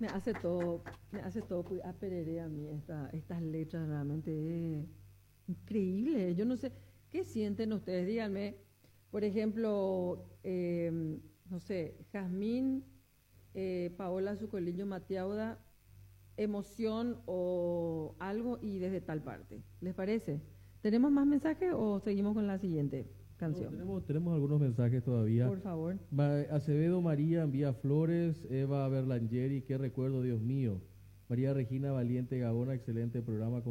me hace todo pues, aperere a mí estas letras realmente increíble. Yo no sé, ¿qué sienten ustedes? Díganme, por ejemplo, no sé, Jazmín, Paola Zucoliño Matiauda, emoción o algo y desde tal parte. ¿Les parece? ¿Tenemos más mensajes o seguimos con la siguiente No, canción? tenemos algunos mensajes todavía. Por favor. Acevedo María envía flores. Eva Berlangeri, qué recuerdo, Dios mío. María Regina Valiente Gaona, excelente programa.